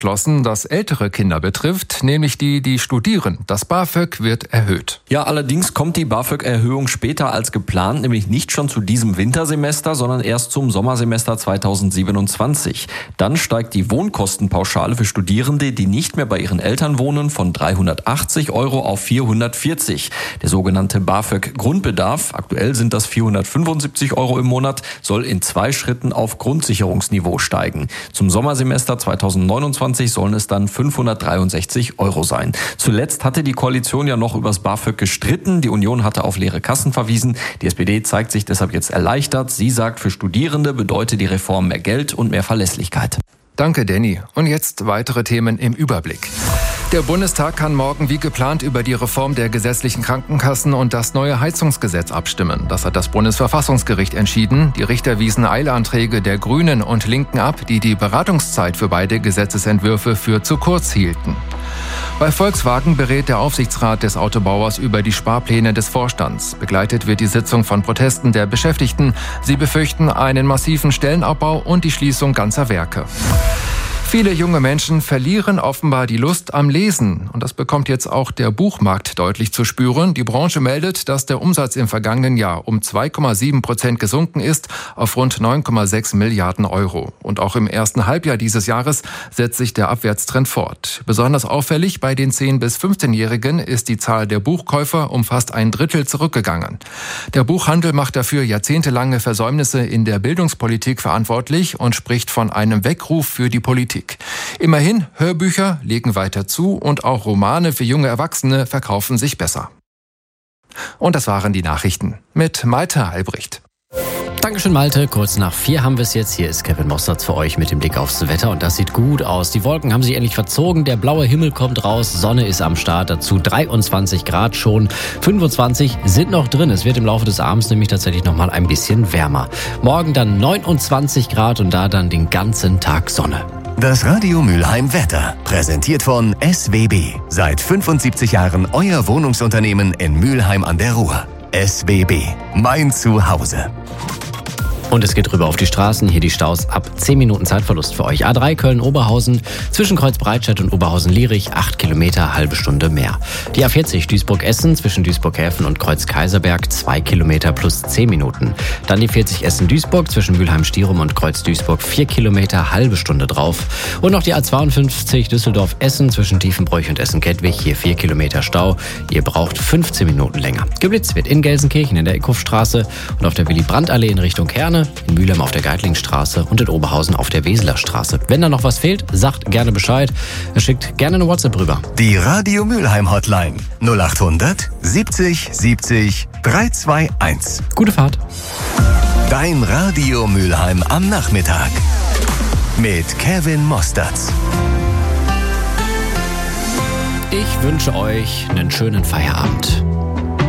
beschlossen, das ältere Kinder betrifft, nämlich die studieren. Das BAföG wird erhöht. Ja, allerdings kommt die BAföG-Erhöhung später als geplant, nämlich nicht schon zu diesem Wintersemester, sondern erst zum Sommersemester 2027. Dann steigt die Wohnkostenpauschale für Studierende, die nicht mehr bei ihren Eltern wohnen, von 380 € auf 440. Der sogenannte BAföG-Grundbedarf, aktuell sind das 475 € im Monat, soll in 2 Schritten auf Grundsicherungsniveau steigen. Zum Sommersemester 2029 sollen es dann 563 € sein. Zuletzt hatte die Koalition ja noch übers BAföG gestritten. Die Union hatte auf leere Kassen verwiesen. Die SPD zeigt sich deshalb jetzt erleichtert. Sie sagt, für Studierende bedeutet die Reform mehr Geld und mehr Verlässlichkeit. Danke, Danny. Und jetzt weitere Themen im Überblick. Der Bundestag kann morgen wie geplant über die Reform der gesetzlichen Krankenkassen und das neue Heizungsgesetz abstimmen. Das hat das Bundesverfassungsgericht entschieden. Die Richter wiesen Eilanträge der Grünen und Linken ab, die die Beratungszeit für beide Gesetzesentwürfe für zu kurz hielten. Bei Volkswagen berät der Aufsichtsrat des Autobauers über die Sparpläne des Vorstands. Begleitet wird die Sitzung von Protesten der Beschäftigten. Sie befürchten einen massiven Stellenabbau und die Schließung ganzer Werke. Viele junge Menschen verlieren offenbar die Lust am Lesen. Und das bekommt jetzt auch der Buchmarkt deutlich zu spüren. Die Branche meldet, dass der Umsatz im vergangenen Jahr um 2,7% gesunken ist auf rund 9,6 Milliarden €. Und auch im ersten Halbjahr dieses Jahres setzt sich der Abwärtstrend fort. Besonders auffällig bei den 10- bis 15-Jährigen ist die Zahl der Buchkäufer um fast ein Drittel zurückgegangen. Der Buchhandel macht dafür jahrzehntelange Versäumnisse in der Bildungspolitik verantwortlich und spricht von einem Weckruf für die Politik. Immerhin, Hörbücher legen weiter zu und auch Romane für junge Erwachsene verkaufen sich besser. Und das waren die Nachrichten mit Malte Albrecht. Dankeschön, Malte. Kurz nach 4 haben wir es jetzt. Hier ist Kevin Mostert für euch mit dem Blick aufs Wetter. Und das sieht gut aus. Die Wolken haben sich endlich verzogen. Der blaue Himmel kommt raus. Sonne ist am Start. Dazu 23 Grad schon. 25 sind noch drin. Es wird im Laufe des Abends nämlich tatsächlich noch mal ein bisschen wärmer. Morgen dann 29 Grad und da dann den ganzen Tag Sonne. Das Radio Mülheim Wetter, präsentiert von SWB. Seit 75 Jahren euer Wohnungsunternehmen in Mülheim an der Ruhr. SWB, mein Zuhause. Und es geht rüber auf die Straßen. Hier die Staus ab 10 Minuten Zeitverlust für euch. A3 Köln-Oberhausen, zwischen Kreuzbreitstedt und Oberhausen-Lierich, 8 Kilometer, halbe Stunde mehr. Die A40 Duisburg-Essen, zwischen Duisburg-Häfen und Kreuz-Kaiserberg, 2 Kilometer plus 10 Minuten. Dann die 40 Essen-Duisburg, zwischen Mülheim-Stierum und Kreuz-Duisburg, 4 Kilometer, halbe Stunde drauf. Und noch die A52 Düsseldorf-Essen, zwischen Tiefenbroich und Essen-Kettwig, hier 4 Kilometer Stau. Ihr braucht 15 Minuten länger. Geblitzt wird in Gelsenkirchen in der Eckhofstraße und auf der Willy-Brandt-Allee in Richtung Herne, in Mülheim auf der Geitlingstraße und in Oberhausen auf der Weseler Straße. Wenn da noch was fehlt, sagt gerne Bescheid. Schickt gerne eine WhatsApp rüber. Die Radio Mülheim Hotline 0800 70 70 321. Gute Fahrt. Dein Radio Mülheim am Nachmittag mit Kevin Mostert. Ich wünsche euch einen schönen Feierabend.